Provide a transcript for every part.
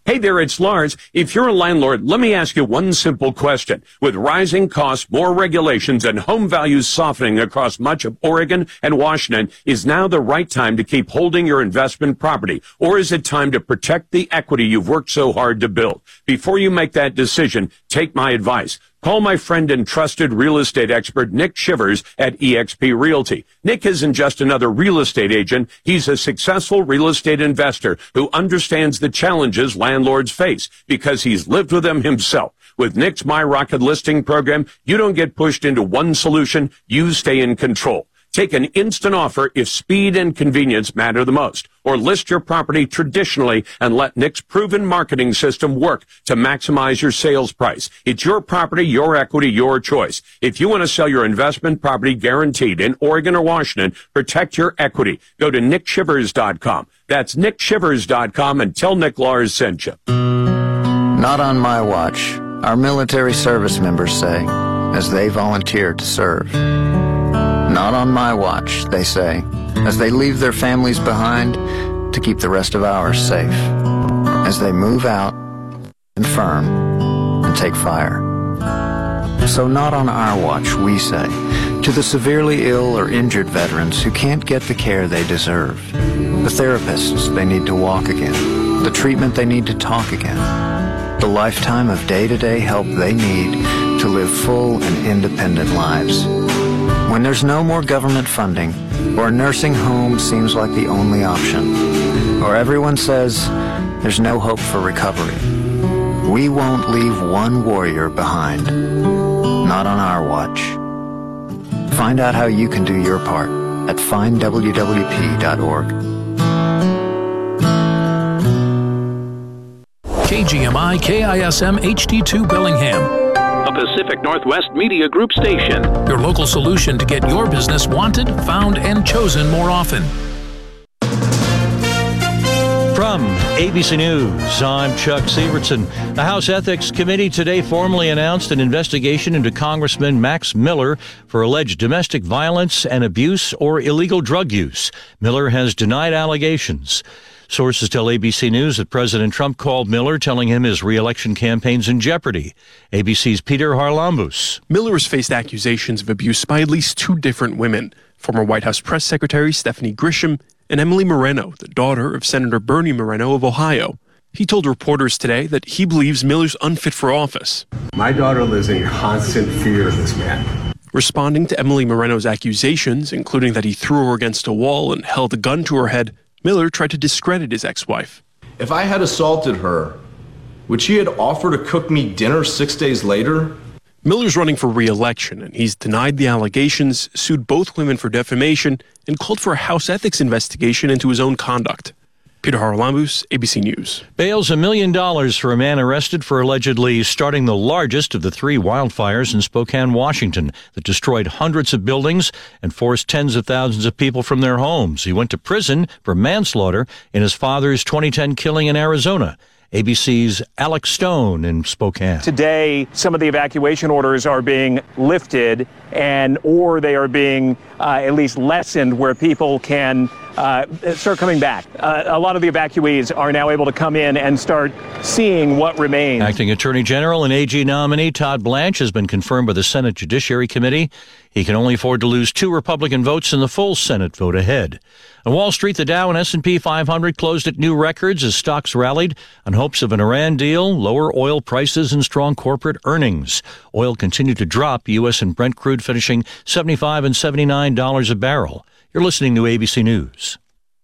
Hey there, it's Lars. If you're a landlord, let me ask you one simple question. With rising costs, more regulations, and home values softening across much of Oregon and Washington, is now the right time to keep holding your investment property? Or is it time to protect the equity you've worked so hard to build? Before you make that decision, take my advice. Call my friend and trusted real estate expert, Nick Shivers at eXp Realty. Nick isn't just another real estate agent. He's a successful real estate investor who understands the challenges landlords face because he's lived with them himself. With Nick's My Rocket listing program, you don't get pushed into one solution. You stay in control. Take an instant offer if speed and convenience matter the most, or list your property traditionally and let Nick's proven marketing system work to maximize your sales price. It's your property, your equity, your choice. If you want to sell your investment property guaranteed in Oregon or Washington, protect your equity. Go to nickshivers.com. That's nickshivers.com and tell Nick Lars sent you. Not on my watch, our military service members say, as they volunteered to serve. Not on my watch, they say, as they leave their families behind to keep the rest of ours safe, as they move out and firm and take fire. So not on our watch, we say, to the severely ill or injured veterans who can't get the care they deserve, the therapists they need to walk again, the treatment they need to talk again, the lifetime of day-to-day help they need to live full and independent lives. When there's no more government funding, or a nursing home seems like the only option, or everyone says there's no hope for recovery, we won't leave one warrior behind. Not on our watch. Find out how you can do your part at findwwp.org. KGMI KISM HD2 Bellingham, a Pacific Northwest Media Group station. Your local solution to get your business wanted, found, and chosen more often. From ABC News, I'm Chuck Sievertson. The House Ethics Committee today formally announced an investigation into Congressman Max Miller for alleged domestic violence and abuse or illegal drug use. Miller has denied allegations. Sources tell ABC News that President Trump called Miller, telling him his re-election campaign's in jeopardy. ABC's Peter Harlambous. Miller has faced accusations of abuse by at least two different women, former White House Press Secretary Stephanie Grisham and Emily Moreno, the daughter of Senator Bernie Moreno of Ohio. He told reporters today that he believes Miller's unfit for office. My daughter lives in constant fear of this man. Responding to Emily Moreno's accusations, including that he threw her against a wall and held a gun to her head, Miller tried to discredit his ex-wife. If I had assaulted her, would she have offered to cook me dinner 6 days later? Miller's running for re-election, and he's denied the allegations, sued both women for defamation, and called for a House ethics investigation into his own conduct. Peter Harlambous, ABC News. Bails $1 million for a man arrested for allegedly starting the largest of the three wildfires in Spokane, Washington, that destroyed hundreds of buildings and forced tens of thousands of people from their homes. He went to prison for manslaughter in his father's 2010 killing in Arizona. ABC's Alex Stone in Spokane. Today, some of the evacuation orders are being lifted or they are being at least lessened where people can start coming back. A lot of the evacuees are now able to come in and start seeing what remains. Acting Attorney General and AG nominee Todd Blanche has been confirmed by the Senate Judiciary Committee. He can only afford to lose 2 Republican votes in the full Senate vote ahead. On Wall Street, the Dow and S&P 500 closed at new records as stocks rallied on hopes of an Iran deal, lower oil prices, and strong corporate earnings. Oil continued to drop, U.S. and Brent crude finishing $75 and $79 a barrel. You're listening to ABC News.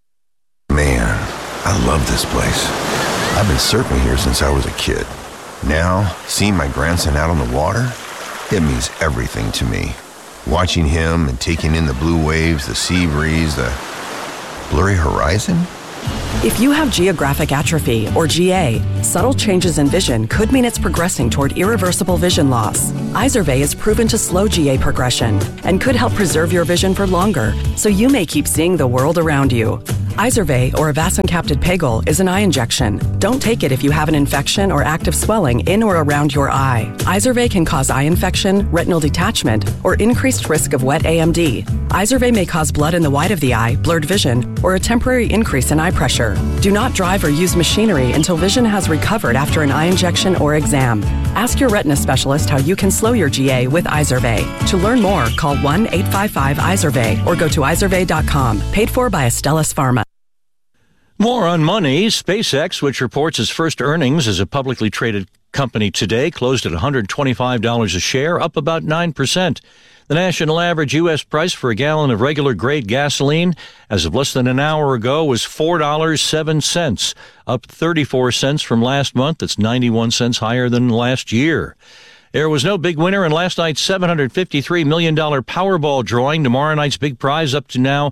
Man, I love this place. I've been surfing here since I was a kid. Now, seeing my grandson out on the water, it means everything to me. Watching him and taking in the blue waves, the sea breeze, the blurry horizon. If you have geographic atrophy, or GA, subtle changes in vision could mean it's progressing toward irreversible vision loss. Izervay is proven to slow GA progression and could help preserve your vision for longer, so you may keep seeing the world around you. Izervay, or avacincaptad pegol, is an eye injection. Don't take it if you have an infection or active swelling in or around your eye. Izervay can cause eye infection, retinal detachment, or increased risk of wet AMD. Izervay may cause blood in the white of the eye, blurred vision, or a temporary increase in eye pressure. Do not drive or use machinery until vision has recovered after an eye injection or exam. Ask your retina specialist how you can slow your GA with Izervay. To learn more, call 1-855-IZERVAY or go to izervay.com. Paid for by Astellas Pharma. More on money. SpaceX, which reports its first earnings as a publicly traded company today, closed at $125 a share, up about 9%. The national average U.S. price for a gallon of regular grade gasoline as of less than an hour ago was $4.07, up 34 cents from last month. That's 91 cents higher than last year. There was no big winner in last night's $753 million Powerball drawing. Tomorrow night's big prize up to now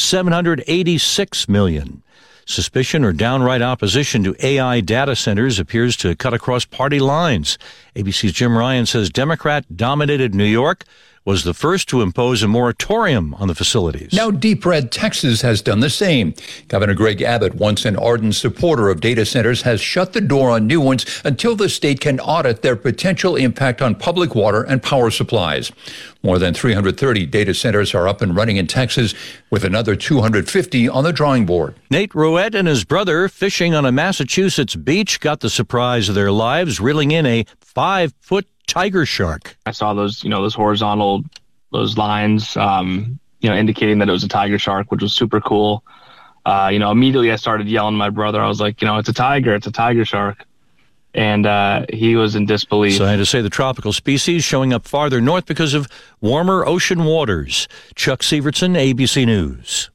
$786 million. Suspicion or downright opposition to AI data centers appears to cut across party lines. ABC's Jim Ryan says Democrat-dominated New York was the first to impose a moratorium on the facilities. Now deep red Texas has done the same. Governor Greg Abbott, once an ardent supporter of data centers, has shut the door on new ones until the state can audit their potential impact on public water and power supplies. More than 330 data centers are up and running in Texas, with another 250 on the drawing board. Nate Rouette and his brother, fishing on a Massachusetts beach, got the surprise of their lives, reeling in a 5-foot tiger shark. I saw those horizontal, those lines, indicating that it was a tiger shark, which was super cool. Immediately I started yelling at my brother. I was like, it's a tiger shark. And he was in disbelief. So I had to say the tropical species showing up farther north because of warmer ocean waters. Chuck Sievertson, ABC News.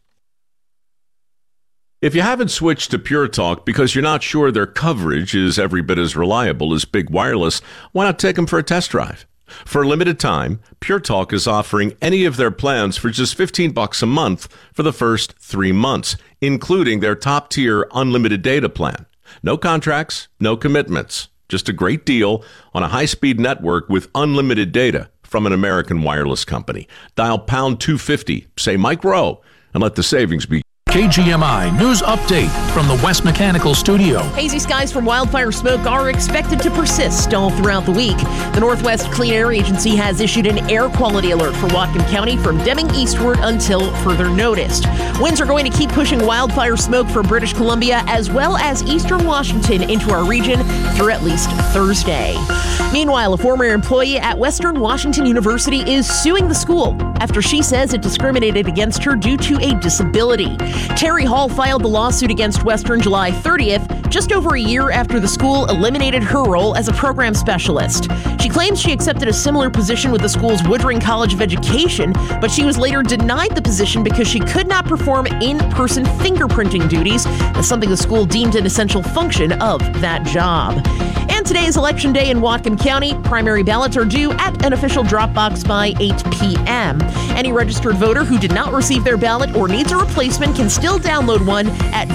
If you haven't switched to Pure Talk because you're not sure their coverage is every bit as reliable as Big Wireless, why not take them for a test drive? For a limited time, Pure Talk is offering any of their plans for just $15 a month for the first 3 months, including their top-tier unlimited data plan. No contracts, no commitments. Just a great deal on a high-speed network with unlimited data from an American wireless company. Dial pound 250, say Mike Rowe, and let the savings be. KGMI News Update from the West Mechanical Studio. Hazy skies from wildfire smoke are expected to persist all throughout the week. The Northwest Clean Air Agency has issued an air quality alert for Whatcom County from Deming eastward until further notice. Winds are going to keep pushing wildfire smoke from British Columbia as well as eastern Washington into our region through at least Thursday. Meanwhile, a former employee at Western Washington University is suing the school after she says it discriminated against her due to a disability. Terry Hall filed the lawsuit against Western July 30th, just over a year after the school eliminated her role as a program specialist. She claims she accepted a similar position with the school's Woodring College of Education, but she was later denied the position because she could not perform in-person fingerprinting duties, as something the school deemed an essential function of that job. And today is Election Day in Whatcom County. Primary ballots are due at an official drop box by 8 p.m. Any registered voter who did not receive their ballot or needs a replacement can still download one at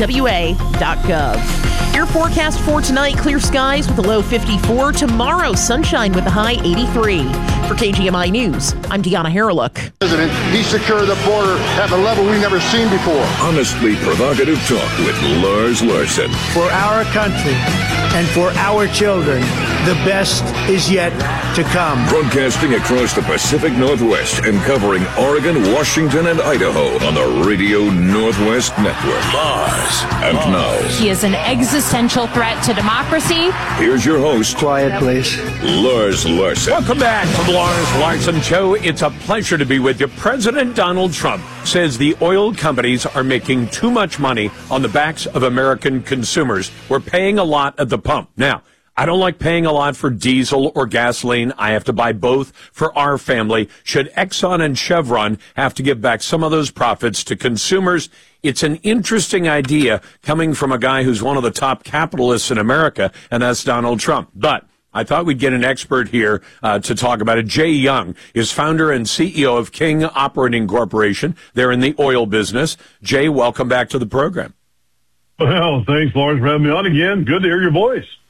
votewa.gov. Your forecast for tonight, clear skies with a low 54. Tomorrow, sunshine with a high 83. For KGMI News, I'm Deanna Harreluk. President, he secured the border at a level we've never seen before. Honestly provocative talk with Lars Larson. For our country and for our children, the best is yet to come. Broadcasting across the Pacific Northwest and covering Oregon, Washington, and Idaho on the Radio Northwest Network. Lars. And now. He is an existential threat to democracy. Here's your host. Quiet, please. Lars Larson. Welcome back to the Lars Larson Show. It's a pleasure to be with you. President Donald Trump says the oil companies are making too much money on the backs of American consumers. We're paying a lot at the pump. Now, I don't like paying a lot for diesel or gasoline. I have to buy both for our family. Should Exxon and Chevron have to give back some of those profits to consumers? It's an interesting idea coming from a guy who's one of the top capitalists in America, and that's Donald Trump. But I thought we'd get an expert here to talk about it. Jay Young is founder and CEO of King Operating Corporation. They're in the oil business. Jay, welcome back to the program. Well, thanks, Lars, for having me on again. Good to hear your voice.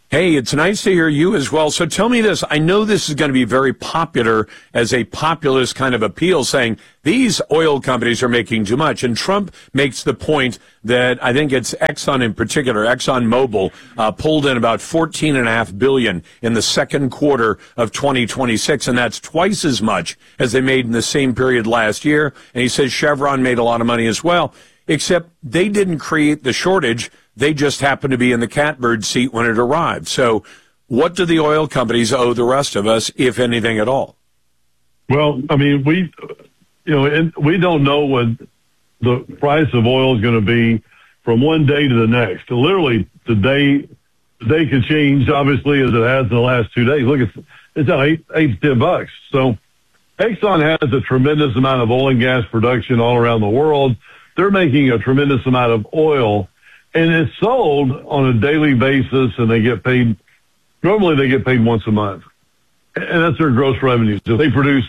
Hey, it's nice to hear you as well. So tell me this. I know this is going to be very popular as a populist kind of appeal, saying these oil companies are making too much. And Trump makes the point that I think it's Exxon in particular, ExxonMobil, pulled in about $14.5 billion in the second quarter of 2026. And that's twice as much as they made in the same period last year. And he says Chevron made a lot of money as well, except they didn't create the shortage. They just happened to be in the catbird seat when it arrived. So what do the oil companies owe the rest of us, if anything at all? Well, I mean, we don't know what the price of oil is going to be from one day to the next. Literally, the day could change, obviously, as it has in the last 2 days. Look, it's at $8 to $10. So Exxon has a tremendous amount of oil and gas production all around the world. They're making a tremendous amount of oil. And it's sold on a daily basis, and they get paid. Normally, they get paid once a month, and that's their gross revenues. If they produce,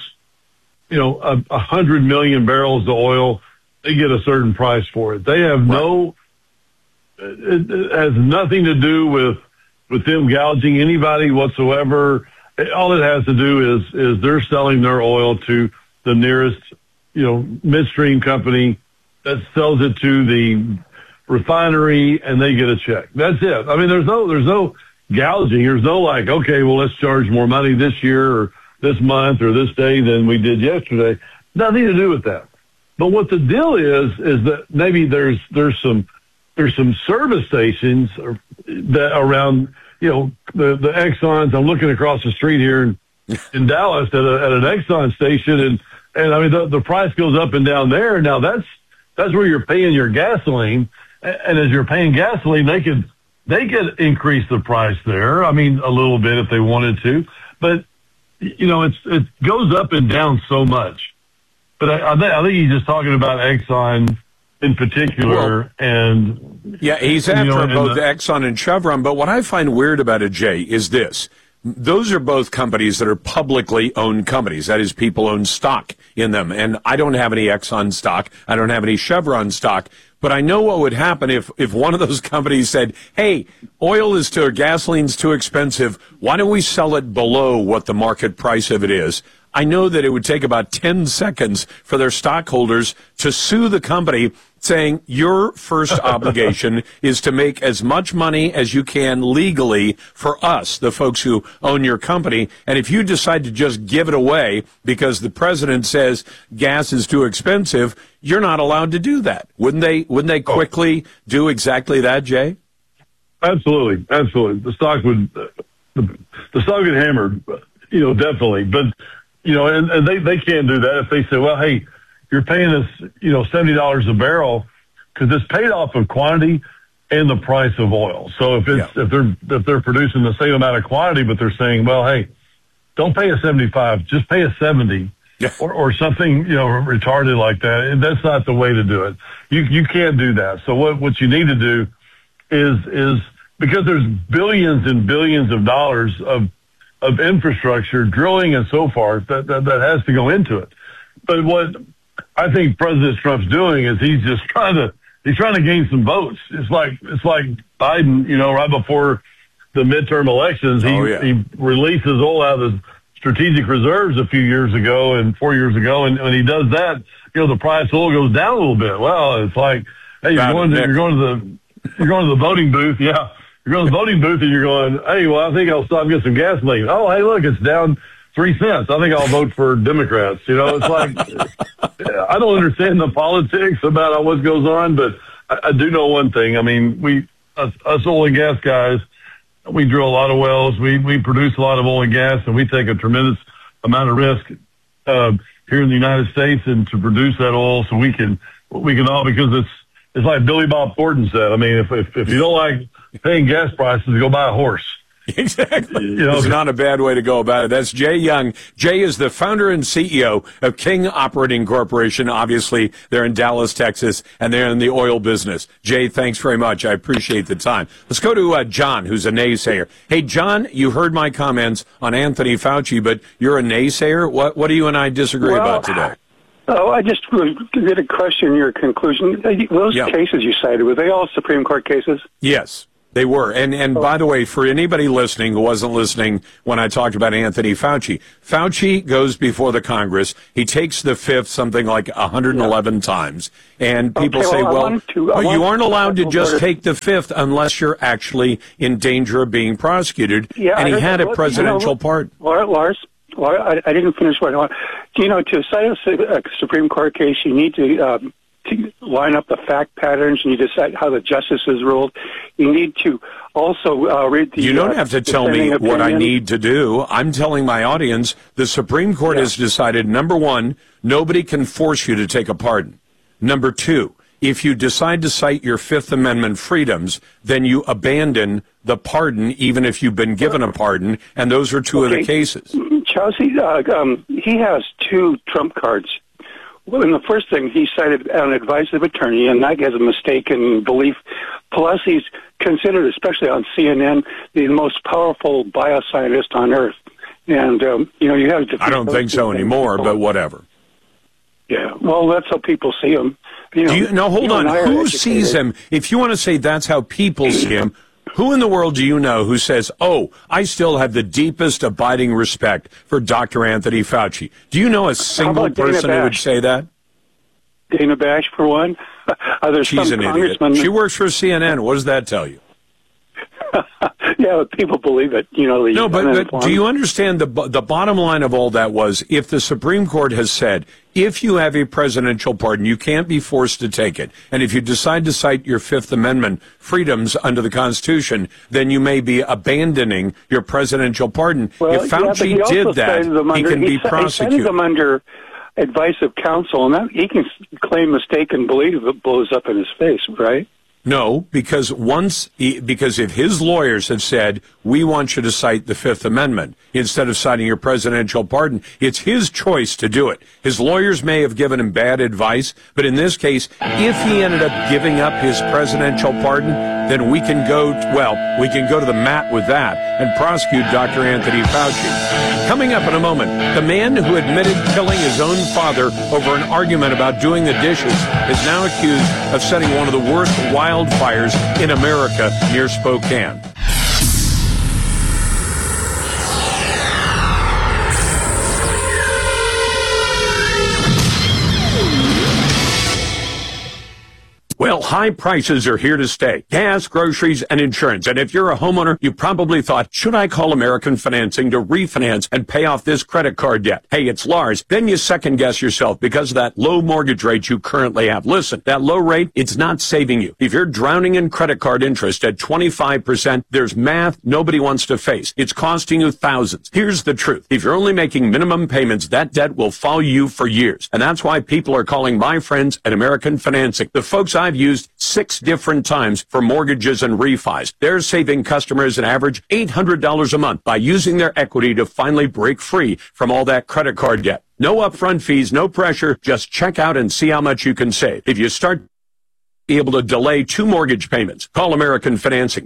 100 million barrels of oil, they get a certain price for it. They have it has nothing to do with them gouging anybody whatsoever. All it has to do is they're selling their oil to the nearest, midstream company that sells it to the refinery, and they get a check. That's it. I mean, there's no gouging. There's no like, okay, well, let's charge more money this year or this month or this day than we did yesterday. Nothing to do with that. But what the deal is that maybe there's some service stations that around, the Exxons. I'm looking across the street here in Dallas at an Exxon station, and I mean the price goes up and down there. Now that's where you're paying your gasoline. And as you're paying gasoline, they could increase the price there. I mean, a little bit if they wanted to, but it goes up and down so much. But I think he's just talking about Exxon in particular, and he's after both Exxon and Chevron. But what I find weird about it, Jay, is this. Those are both companies that are publicly owned companies. That is, people own stock in them. And I don't have any Exxon stock. I don't have any Chevron stock. But I know what would happen if one of those companies said, hey, gasoline's too expensive. Why don't we sell it below what the market price of it is? I know that it would take about 10 seconds for their stockholders to sue the company, saying your first obligation is to make as much money as you can legally for us, the folks who own your company. And if you decide to just give it away because the president says gas is too expensive, you're not allowed to do that. Wouldn't they quickly do exactly that, Jay? Absolutely. The stock would get hammered, definitely. But and they can't do that if they say, well, hey, you're paying us, $70 a barrel, because it's paid off of quantity and the price of oil. So if they're producing the same amount of quantity, but they're saying, well, hey, don't pay us 75, just pay us 70, or something, retarded like that. And that's not the way to do it. You can't do that. So what you need to do is because there's billions and billions of dollars of infrastructure, drilling and so forth that has to go into it. But what I think President Trump's doing is he's trying to gain some votes. It's like Biden, right before the midterm elections, he releases oil out of the strategic reserves a few years ago and 4 years ago, and when he does that, the price of oil goes down a little bit. Well, it's like, hey, you're going to the voting booth, yeah. You're going to the voting booth and you're going, hey, well, I think I'll stop and get some gasoline. Oh, hey, look, it's down 3 cents. I think I'll vote for Democrats. It's like, I don't understand the politics about what goes on, but I do know one thing. I mean, us oil and gas guys, we drill a lot of wells. We produce a lot of oil and gas, and we take a tremendous amount of risk here in the United States and to produce that oil so we can all, because it's like Billy Bob Thornton said. I mean, if you don't like paying gas prices, go buy a horse. Exactly. It's not a bad way to go about it. That's Jay Young. Jay is the founder and CEO of King Operating Corporation. Obviously, they're in Dallas, Texas, and they're in the oil business. Jay, thanks very much. I appreciate the time. Let's go to John, who's a naysayer. Hey, John, you heard my comments on Anthony Fauci, but you're a naysayer. What do you and I disagree about today? Oh, I just did a question your conclusion. Those cases you cited, were they all Supreme Court cases? Yes. They were. And by the way, for anybody listening who wasn't listening when I talked about Anthony Fauci, Fauci goes before the Congress. He takes the fifth something like 111 times. And people say, you aren't allowed to just take the fifth unless you're actually in danger of being prosecuted. Yeah, and he had a presidential pardon. Lars, I didn't finish what I want. To cite a Supreme Court case, you need to line up the fact patterns, and you decide how the justices ruled. You need to also read the... You don't have to tell me what I need to do. I'm telling my audience the Supreme Court has decided, number one, nobody can force you to take a pardon. Number two, if you decide to cite your Fifth Amendment freedoms, then you abandon the pardon, even if you've been given a pardon, and those are two of the cases. Chelsea, he has two trump cards. Well, and the first thing, he cited an advice of attorney, and that has a mistaken belief. Plus, he's considered, especially on CNN, the most powerful bioscientist on earth. And, you have to... I don't think so anymore, but whatever. Yeah, well, that's how people see him. Hold on. Who sees him? If you want to say that's how people see him, who in the world do you know who says, I still have the deepest abiding respect for Dr. Anthony Fauci? Do you know a single person who would say that? Dana Bash, for one. She's an idiot. She works for CNN. What does that tell you? Yeah, but people believe it. No, but do you understand the bottom line of all that was, if the Supreme Court has said, if you have a presidential pardon, you can't be forced to take it. And if you decide to cite your Fifth Amendment freedoms under the Constitution, then you may be abandoning your presidential pardon. Well, if Fauci did that, he can be prosecuted. He cited them under advice of counsel, and that, he can claim mistaken belief if it blows up in his face, right? No, because if his lawyers have said, we want you to cite the Fifth Amendment instead of citing your presidential pardon, it's his choice to do it. His lawyers may have given him bad advice, but in this case, if he ended up giving up his presidential pardon, then we can go to the mat with that and prosecute Dr. Anthony Fauci. Coming up in a moment, the man who admitted killing his own father over an argument about doing the dishes is now accused of setting one of the worst wildfires in America near Spokane. Well, high prices are here to stay. Gas, groceries, and insurance. And if you're a homeowner, you probably thought, should I call American Financing to refinance and pay off this credit card debt? Hey, it's Lars. Then you second guess yourself because of that low mortgage rate you currently have. Listen, that low rate, it's not saving you. If you're drowning in credit card interest at 25%, there's math nobody wants to face. It's costing you thousands. Here's the truth. If you're only making minimum payments, that debt will follow you for years. And that's why people are calling my friends at American Financing. The folks I've used 6 different times for mortgages and refis. They're saving customers an average $800 a month by using their equity to finally break free from all that credit card debt. No upfront fees, no pressure. Just check out and see how much you can save. If you start able to delay 2 mortgage payments, call American Financing,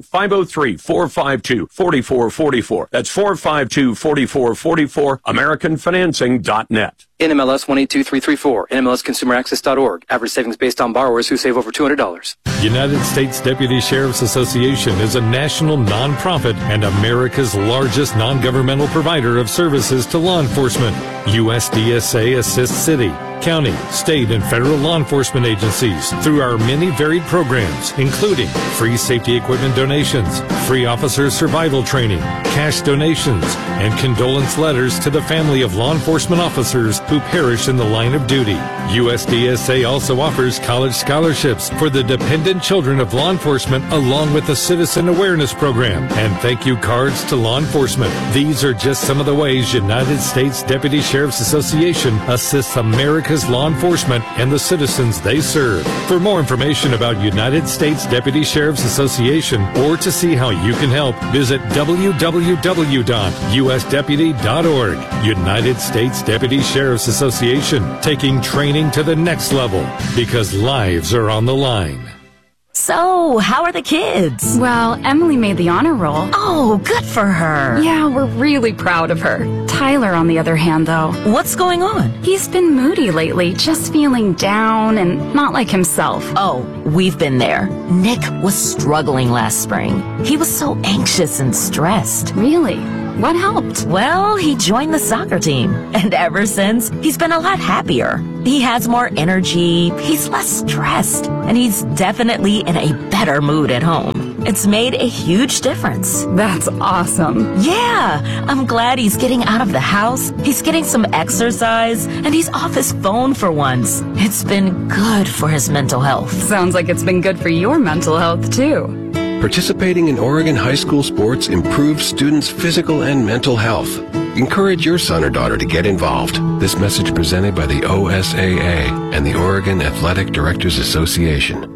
503-452-4444. That's 452-4444, AmericanFinancing.net. NMLS 182334, NMLSConsumerAccess.org. Average savings based on borrowers who save over $200. United States Deputy Sheriff's Association is a national nonprofit and America's largest non-governmental provider of services to law enforcement. USDSA assists city, county, state, and federal law enforcement agencies through our many varied programs, including free safety equipment donations, free officer survival training, cash donations, and condolence letters to the family of law enforcement officers who perish in the line of duty. USDSA also offers college scholarships for the dependent children of law enforcement, along with a citizen awareness program and thank you cards to law enforcement. These are just some of the ways United States Deputy Sheriff's Association assists America's law enforcement and the citizens they serve. For more information about United States Deputy Sheriff's Association or to see how you can help, visit www.usdeputy.org. United States Deputy Sheriff's Association, taking training to the next level because lives are on the line. So, how are the kids? Well, Emily made the honor roll. Oh, good for her. Yeah, we're really proud of her. Tyler, on the other hand, though. What's going on? He's been moody lately, just feeling down and not like himself. Oh, we've been there. Nick was struggling last spring. He was so anxious and stressed. Really? What helped? Well, he joined the soccer team, and ever since, he's been a lot happier. He has more energy, he's less stressed, and he's definitely in a better mood at home. It's made a huge difference. That's awesome. Yeah, I'm glad he's getting out of the house, he's getting some exercise, and he's off his phone for once. It's been good for his mental health. Sounds like it's been good for your mental health, too. Participating in Oregon high school sports improves students' physical and mental health. Encourage your son or daughter to get involved. This message presented by the OSAA and the Oregon Athletic Directors Association.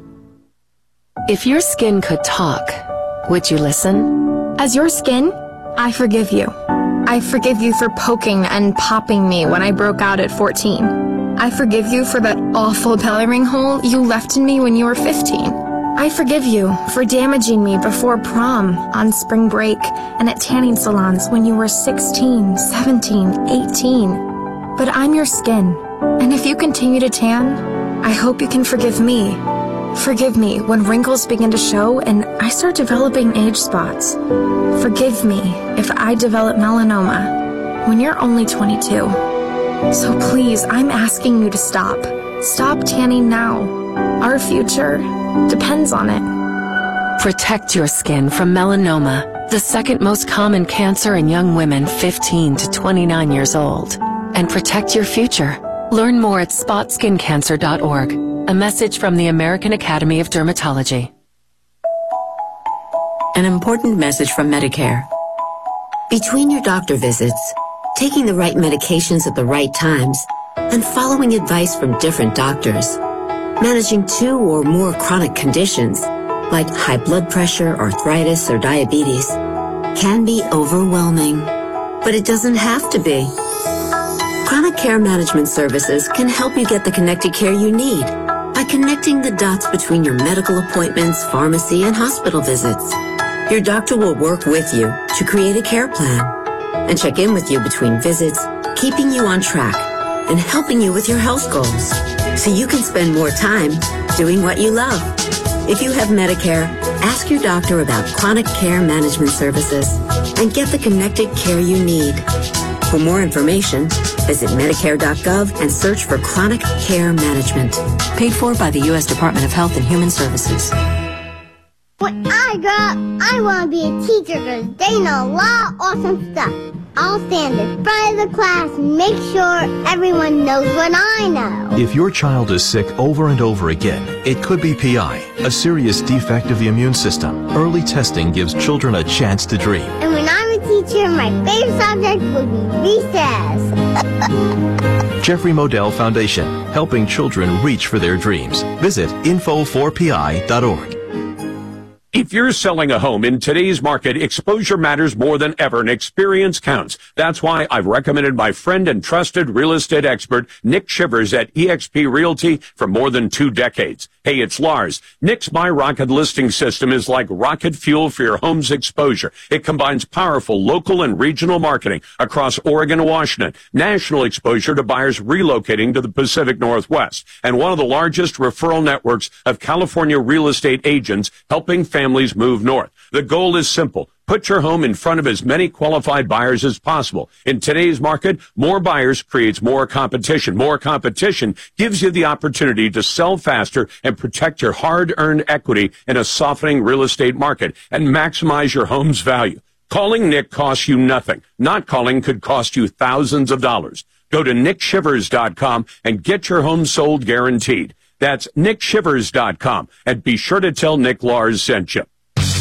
If your skin could talk, would you listen? As your skin, I forgive you. I forgive you for poking and popping me when I broke out at 14. I forgive you for that awful belly ring hole you left in me when you were 15. I forgive you for damaging me before prom, on spring break, and at tanning salons when you were 16, 17, 18. But I'm your skin, and if you continue to tan, I hope you can forgive me. Forgive me when wrinkles begin to show and I start developing age spots. Forgive me if I develop melanoma when you're only 22. So please, I'm asking you to stop. Stop tanning now. Our future depends on it. Protect your skin from melanoma, the second most common cancer in young women 15 to 29 years old. And protect your future. Learn more at spotskincancer.org. A message from the American Academy of Dermatology. An important message from Medicare. Between your doctor visits, taking the right medications at the right times, and following advice from different doctors, managing 2 or more chronic conditions, like high blood pressure, arthritis, or diabetes, can be overwhelming. But it doesn't have to be. Chronic Care Management Services can help you get the connected care you need by connecting the dots between your medical appointments, pharmacy, and hospital visits. Your doctor will work with you to create a care plan and check in with you between visits, keeping you on track and helping you with your health goals, so you can spend more time doing what you love. If you have Medicare, ask your doctor about Chronic Care Management Services and get the connected care you need. For more information, visit Medicare.gov and search for Chronic Care Management. Paid for by the U.S. Department of Health and Human Services. When I grow up, I want to be a teacher because they know a lot of awesome stuff. I'll stand in front of the class and make sure everyone knows what I know. If your child is sick over and over again, it could be PI, a serious defect of the immune system. Early testing gives children a chance to dream. And when I'm a teacher, my favorite subject will be recess. Jeffrey Modell Foundation, helping children reach for their dreams. Visit info4pi.org. If you're selling a home in today's market, exposure matters more than ever, and experience counts. That's why I've recommended my friend and trusted real estate expert, Nick Shivers at eXp Realty for more than 2 decades. Hey, it's Lars. Nick's My Rocket listing system is like rocket fuel for your home's exposure. It combines powerful local and regional marketing across Oregon and Washington, national exposure to buyers relocating to the Pacific Northwest, and one of the largest referral networks of California real estate agents helping families move north. The goal is simple. Put your home in front of as many qualified buyers as possible. In today's market, more buyers creates more competition. More competition gives you the opportunity to sell faster and protect your hard-earned equity in a softening real estate market and maximize your home's value. Calling Nick costs you nothing. Not calling could cost you thousands of dollars. Go to nickshivers.com and get your home sold guaranteed. That's nickshivers.com, and be sure to tell Nick Lars sent you.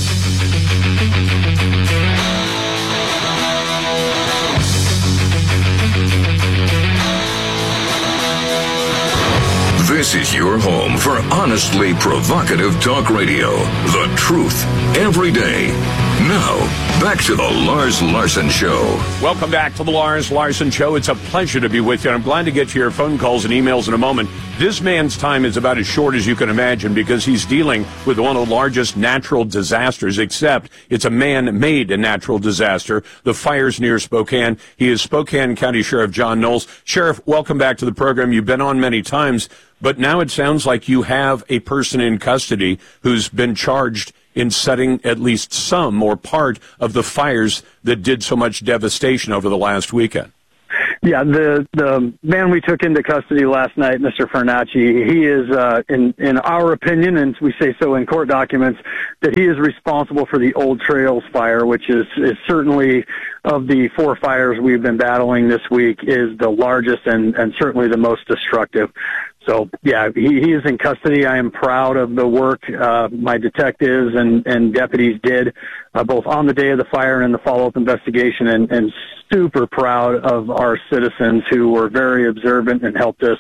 This is your home for honestly provocative talk radio. The truth every day. Now, back to the Lars Larson Show. Welcome back to the Lars Larson Show. It's a pleasure to be with you. I'm glad to get to your phone calls and emails in a moment. This man's time is about as short as you can imagine because he's dealing with one of the largest natural disasters, except it's a man-made natural disaster, the fires near Spokane. He is Spokane County Sheriff John Knowles. Sheriff, welcome back to the program. You've been on many times, but now it sounds like you have a person in custody who's been charged in setting at least some or part of the fires that did so much devastation over the last weekend. Yeah, the man we took into custody last night, Mr. Fernacci, he is, in our opinion, and we say so in court documents, that he is responsible for the Old Trails fire, which is certainly, of the 4 fires we've been battling this week, is the largest and certainly the most destructive. So, yeah, he is in custody. I am proud of the work my detectives and deputies did, both on the day of the fire and in the follow-up investigation, and super proud of our citizens who were very observant and helped us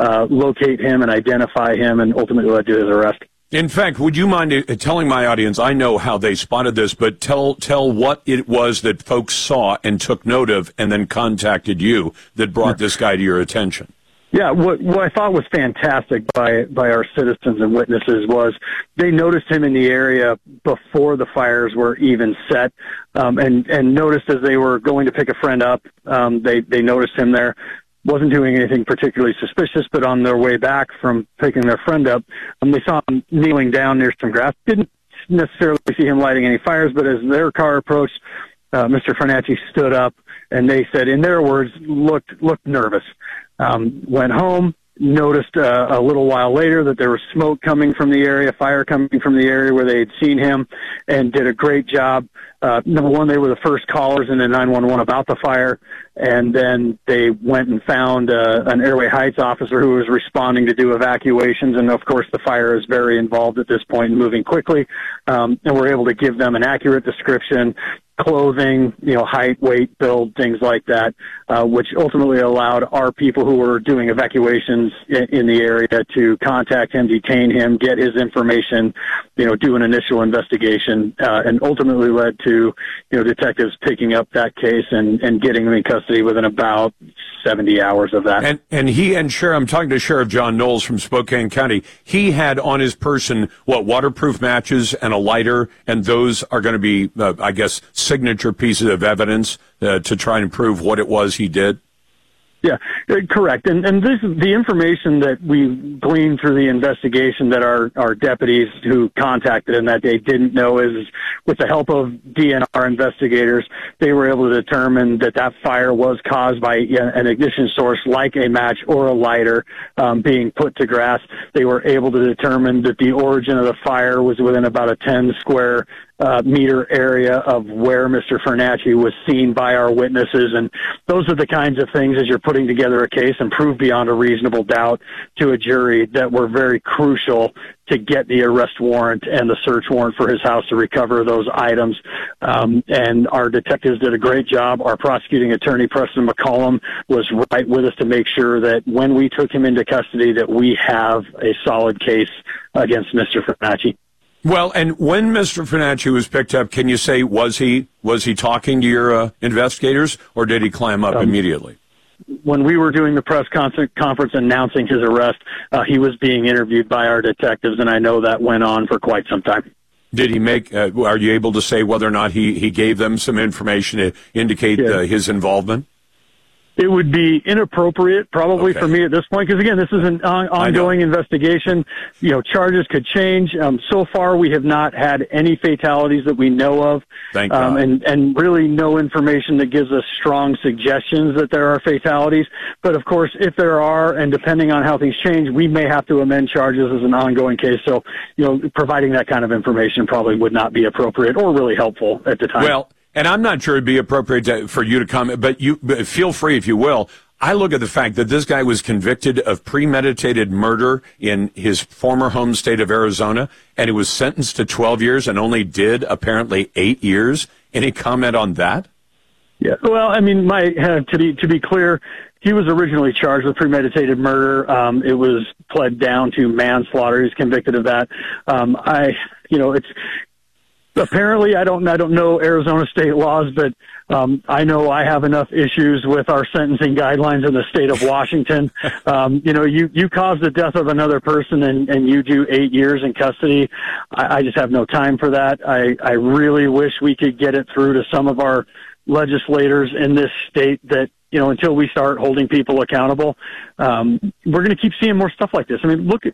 locate him and identify him and ultimately led to his arrest. In fact, would you mind telling my audience, I know how they spotted this, but tell what it was that folks saw and took note of and then contacted you that brought this guy to your attention? Yeah, what I thought was fantastic by our citizens and witnesses was they noticed him in the area before the fires were even set, and noticed as they were going to pick a friend up, they noticed him there. Wasn't doing anything particularly suspicious, but on their way back from picking their friend up, they saw him kneeling down near some grass. Didn't necessarily see him lighting any fires, but as their car approached, Mr. Fernacci stood up, and they said, in their words, looked nervous. Went home, noticed a little while later that there was smoke coming from the area, fire coming from the area where they had seen him, and did a great job. Number one, they were the first callers in the 911 about the fire, and then they went and found an Airway Heights officer who was responding to do evacuations, and of course the fire is very involved at this point and moving quickly, and we're able to give them an accurate description, clothing, height, weight, build, things like that, which ultimately allowed our people who were doing evacuations in the area to contact him, detain him, get his information, do an initial investigation, and ultimately led to, detectives picking up that case and getting him in custody within about 70 hours of that. And Sheriff, I'm talking to Sheriff John Knowles from Spokane County. He had on his person, waterproof matches and a lighter, and those are going to be, I guess, signature pieces of evidence to try and prove what it was he did? Yeah, correct. And this is the information that we gleaned through the investigation that our deputies who contacted him that day didn't know is, with the help of DNR investigators, they were able to determine that fire was caused by an ignition source like a match or a lighter being put to grass. They were able to determine that the origin of the fire was within about a 10 square meter area of where Mr. Fernacci was seen by our witnesses. And those are the kinds of things, as you're putting together a case and prove beyond a reasonable doubt to a jury, that were very crucial to get the arrest warrant and the search warrant for his house to recover those items. And our detectives did a great job. Our prosecuting attorney, Preston McCollum, was right with us to make sure that when we took him into custody, that we have a solid case against Mr. Fernacci. Well, and when Mr. Fernacci was picked up, can you say, was he talking to your investigators, or did he climb up immediately? When we were doing the press conference announcing his arrest, he was being interviewed by our detectives, and I know that went on for quite some time. Did he make, are you able to say whether or not he gave them some information to indicate his involvement? It would be inappropriate probably for me at this point, because again, this is an ongoing investigation. Charges could change. So far, we have not had any fatalities that we know of. Thank God. And really no information that gives us strong suggestions that there are fatalities. But of course, if there are, and depending on how things change, we may have to amend charges as an ongoing case. So, providing that kind of information probably would not be appropriate or really helpful at the time. Well, and I'm not sure it'd be appropriate for you to comment, but feel free if you will. I look at the fact that this guy was convicted of premeditated murder in his former home state of Arizona, and he was sentenced to 12 years and only did apparently 8 years. Any comment on that? Yeah. Well, I mean, to be clear, he was originally charged with premeditated murder. It was pled down to manslaughter. He's convicted of that. Apparently, I don't know Arizona state laws, but I know I have enough issues with our sentencing guidelines in the state of Washington. You cause the death of another person and you do 8 years in custody. I just have no time for that. I really wish we could get it through to some of our legislators in this state that, until we start holding people accountable, we're going to keep seeing more stuff like this. I mean, look at,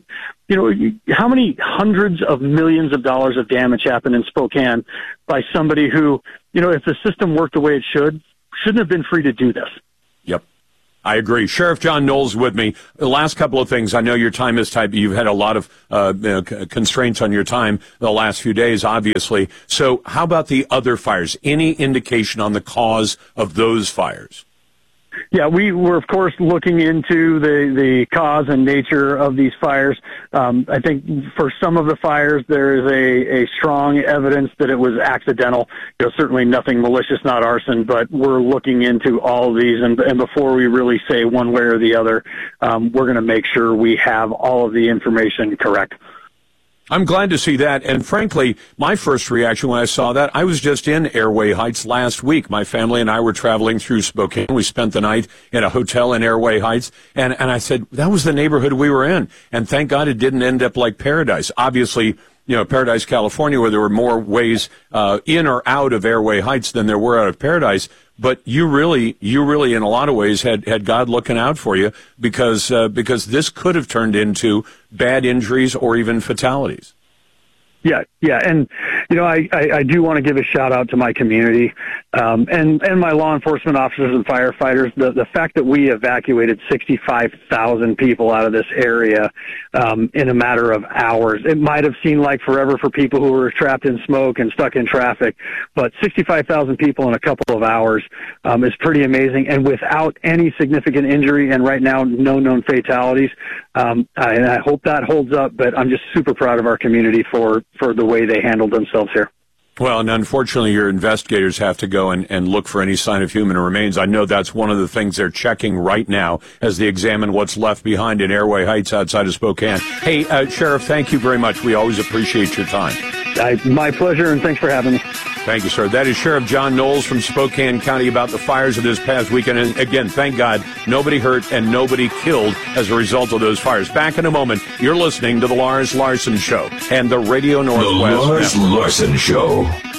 how many hundreds of millions of dollars of damage happened in Spokane by somebody who, if the system worked the way it shouldn't have been free to do this. Yep. I agree. Sheriff John Knowles with me. The last couple of things. I know your time is tight, but you've had a lot of constraints on your time the last few days, obviously. So how about the other fires? Any indication on the cause of those fires? Yeah, we were, of course, looking into the cause and nature of these fires. I think for some of the fires, there is a strong evidence that it was accidental. Certainly nothing malicious, not arson, but we're looking into all of these. And before we really say one way or the other, we're going to make sure we have all of the information correct. I'm glad to see that. And frankly, my first reaction when I saw that, I was just in Airway Heights last week. My family and I were traveling through Spokane. We spent the night in a hotel in Airway Heights. And I said, that was the neighborhood we were in. And thank God it didn't end up like Paradise. Obviously, Paradise, California, where there were more ways in or out of Airway Heights than there were out of Paradise. But you really, in a lot of ways, had God looking out for you because this could have turned into bad injuries or even fatalities. Yeah. And, I do want to give a shout out to my community, and my law enforcement officers and firefighters. The fact that we evacuated 65,000 people out of this area, in a matter of hours. It might have seemed like forever for people who were trapped in smoke and stuck in traffic, but 65,000 people in a couple of hours, is pretty amazing. And without any significant injury, and right now, no known fatalities. And I hope that holds up, but I'm just super proud of our community for the way they handled themselves here. Well, and unfortunately, your investigators have to go and look for any sign of human remains. I know that's one of the things they're checking right now as they examine what's left behind in Airway Heights outside of Spokane. Hey, Sheriff, thank you very much. We always appreciate your time. My pleasure, and thanks for having me. Thank you, sir. That is Sheriff John Knowles from Spokane County about the fires of this past weekend. And again, thank God, nobody hurt and nobody killed as a result of those fires. Back in a moment, you're listening to The Lars Larson Show and the Radio Northwest. The Lars Larson Show.